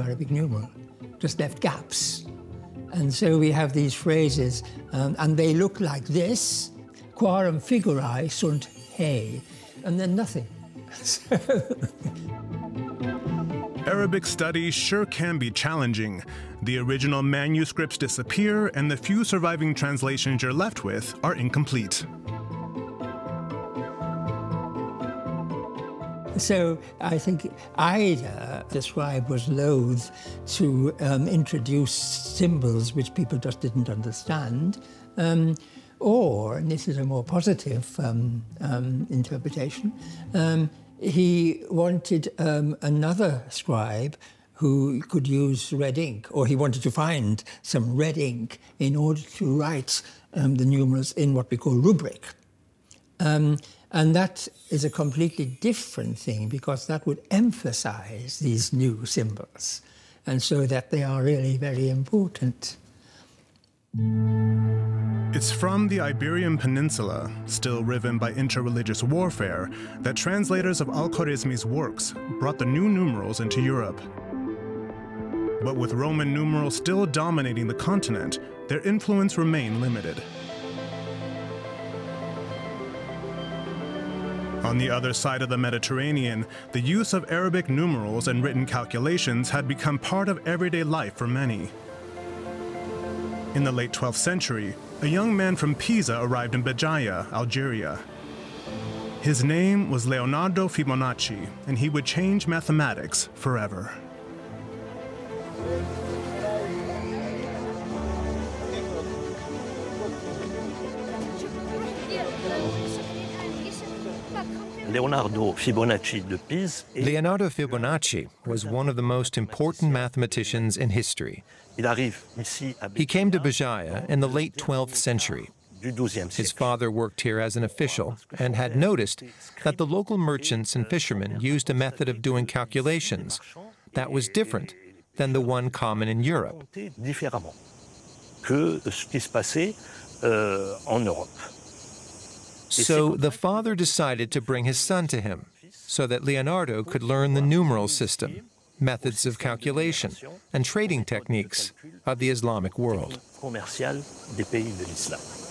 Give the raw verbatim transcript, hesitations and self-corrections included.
Arabic numeral, just left gaps. And so we have these phrases, um, and they look like this, quorum figurae sunt he, and then nothing. Arabic study sure can be challenging. The original manuscripts disappear, and the few surviving translations you're left with are incomplete. So I think either the scribe was loath to um, introduce symbols which people just didn't understand, um, or, and this is a more positive um, um, interpretation, um, he wanted um, another scribe who could use red ink, or he wanted to find some red ink in order to write um, the numerals in what we call rubric. Um, and that is a completely different thing, because that would emphasize these new symbols, and so that they are really very important. It's from the Iberian Peninsula, still riven by interreligious warfare, that translators of Al-Khwarizmi's works brought the new numerals into Europe. But with Roman numerals still dominating the continent, their influence remained limited. On the other side of the Mediterranean, the use of Arabic numerals and written calculations had become part of everyday life for many. In the late twelfth century, a young man from Pisa arrived in Béjaïa, Algeria. His name was Leonardo Fibonacci, and he would change mathematics forever. Leonardo Fibonacci de Pise. Leonardo Fibonacci was one of the most important mathematicians in history. He came to Béjaïa in the late twelfth century. His father worked here as an official and had noticed that the local merchants and fishermen used a method of doing calculations that was different than the one common in Europe. So the father decided to bring his son to him so that Leonardo could learn the numeral system, methods of calculation, and trading techniques of the Islamic world.